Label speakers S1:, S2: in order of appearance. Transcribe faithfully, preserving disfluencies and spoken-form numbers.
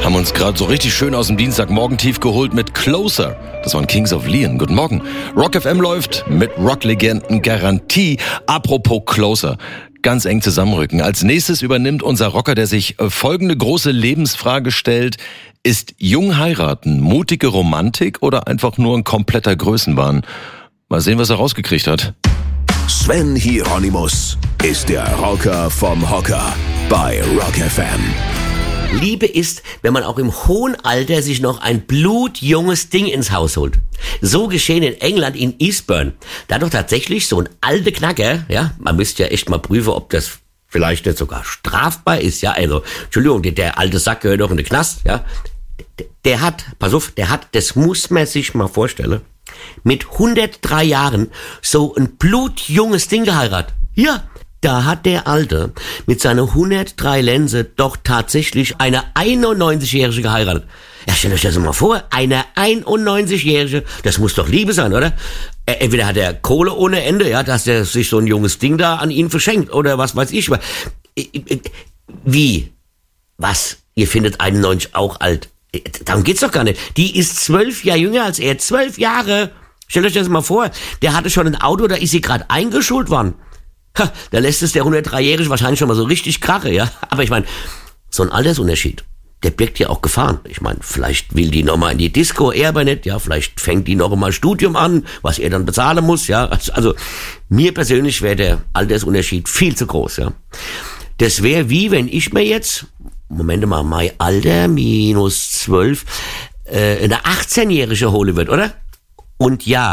S1: Haben uns gerade so richtig schön aus dem Dienstagmorgen tief geholt mit Closer. Das waren Kings of Leon. Guten Morgen. Rock F M läuft mit Rocklegenden Garantie. Apropos Closer. Ganz eng zusammenrücken. Als nächstes übernimmt unser Rocker, der sich folgende große Lebensfrage stellt. Ist jung heiraten mutige Romantik oder einfach nur ein kompletter Größenwahn? Mal sehen, was er rausgekriegt hat.
S2: Sven Hieronymus ist der Rocker vom Hocker bei Rock F M.
S3: Liebe ist, wenn man auch im hohen Alter sich noch ein blutjunges Ding ins Haus holt. So geschehen in England in Eastbourne. Da doch tatsächlich so ein alter Knacker, ja, man müsste ja echt mal prüfen, ob das vielleicht nicht sogar strafbar ist, ja, also, Entschuldigung, der, der alte Sack gehört doch in den Knast, ja. Der, der hat, pass auf, der hat, das muss man sich mal vorstellen, mit hundertdrei Jahren so ein blutjunges Ding geheiratet. Ja. Da hat der Alte mit seiner hundertdrei Lense doch tatsächlich eine einundneunzigjährige geheiratet. Ja, stellt euch das mal vor, eine einundneunzigjährige, das muss doch Liebe sein, oder? Entweder hat er Kohle ohne Ende, ja, dass er sich so ein junges Ding da an ihn verschenkt, oder was weiß ich. Wie? Was? Ihr findet einundneunzig auch alt? Darum geht's doch gar nicht. Die ist zwölf Jahre jünger als er, zwölf Jahre. Stellt euch das mal vor, der hatte schon ein Auto, da ist sie gerade eingeschult worden. Ha, da lässt es der hundertdreijährige wahrscheinlich schon mal so richtig krache, ja. Aber ich meine, so ein Altersunterschied, der birgt ja auch Gefahren. Ich meine, vielleicht will die noch mal in die Disco, er aber nicht, ja. Vielleicht fängt die noch mal Studium an, was er dann bezahlen muss, ja. Also, mir persönlich wäre der Altersunterschied viel zu groß, ja. Das wäre wie, wenn ich mir jetzt, Moment mal, mein Alter minus zwölf, äh, eine achtzehnjährige holen würde, oder? Und ja,